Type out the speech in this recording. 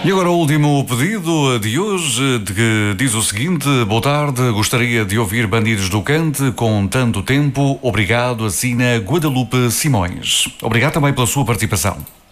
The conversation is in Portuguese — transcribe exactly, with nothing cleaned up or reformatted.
E agora o último pedido de hoje, que diz o seguinte: boa tarde, gostaria de ouvir Bandidos do Cante com tanto tempo. Obrigado, assina Guadalupe Simões. Obrigado também pela sua participação.